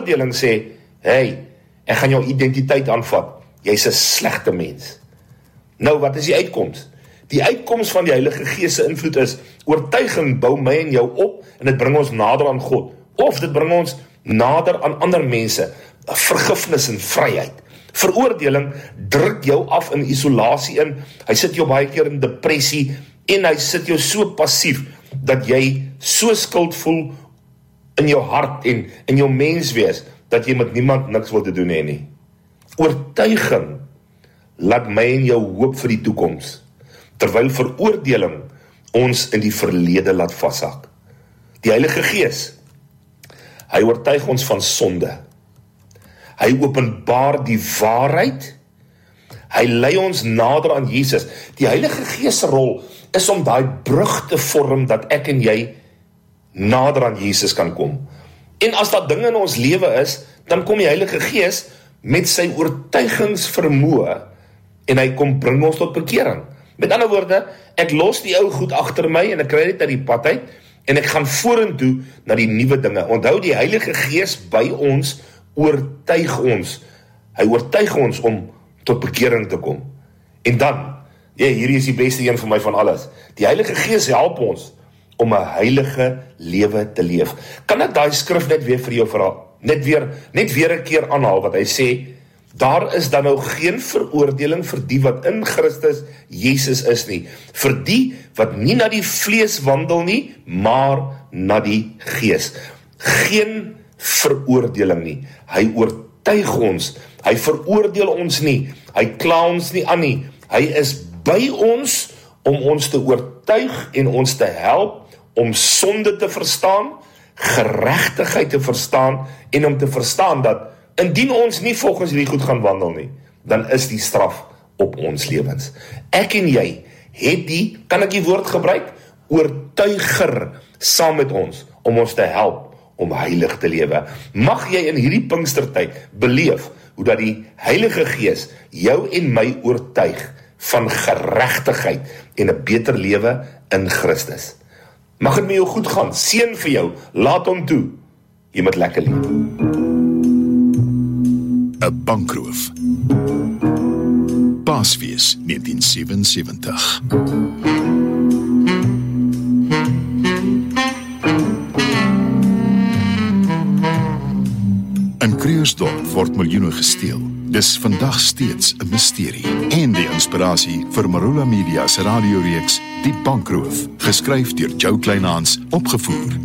veroordeling sê, hey, ek gaan jou identiteit aanvat, jy's 'n slegte mens. Nou, wat is die uitkoms? Die uitkoms van die Heilige Gees se invloed is, oortuiging bou my en jou op, en dit bring ons nader aan God, of dit bring ons nader aan ander mense, vergifnis en vryheid. Veroordeling druk jou af in isolasie in, hy sit jou baie keer in depressie, en hy sit jou so passief, dat jy so skuld voel in jou hart en in jou menswees, dat jy met niemand niks wil te doen hê nie. Oortuiging laat my en jou hoop vir die toekoms, terwyl veroordeling ons in die verlede laat vashak. Die Heilige Gees, hy oortuig ons van sonde. Hy openbaar die waarheid. Hy lei ons nader aan Jesus. Die Heilige Gees se rol is om daai brug te vorm dat ek en jy nader aan Jesus kan kom. En as dat dinge in ons lewe is, dan kom die Heilige Gees met sy oortuigingsvermoë en hy kom bring ons tot bekering. Met ander woorde, ek los die ou goed agter my en ek kry dit uit die pad uit en ek gaan vorentoe na die nuwe dinge. Onthou, die Heilige Gees by ons oortuig ons. Hy oortuig ons om tot bekering te kom. En dan, hierdie is die beste een vir my van alles. Die Heilige Gees help ons om 'n heilige lewe te leef. Kan ek daai skrif net weer vir jou verhaal? Net weer 'n keer aanhaal wat hy sê, daar is dan nou geen veroordeling vir die wat in Christus Jesus is nie. Vir die wat nie na die vlees wandel nie, maar na die Gees. Geen veroordeling nie. Hy oortuig ons. Hy veroordeel ons nie. Hy kla ons nie aan nie. Hy is by ons om ons te oortuig en ons te help om sonde te verstaan, geregtigheid te verstaan en om te verstaan dat indien ons nie volgens hierdie goed gaan wandel nie, dan is die straf op ons lewens. Ek en jy het die, kan ek die woord gebruik, oortuiger saam met ons om ons te help om heilig te lewe. Mag jy in hierdie Pinkstertyd beleef hoe dat die Heilige Gees jou en my oortuig van geregtigheid en 'n beter lewe in Christus. Mag dit met jou goed gaan, seën vir jou, laat hom toe, jy moet lekker leef. 'n bankroof. Paasfees 1977. In Krugersdorp word miljoene gesteel. Dis vandag steeds 'n misterie. En die inspirasie vir Marula Media se radioreeks Die Bankroof, geskryf deur Joe Kleinhans, opgevoer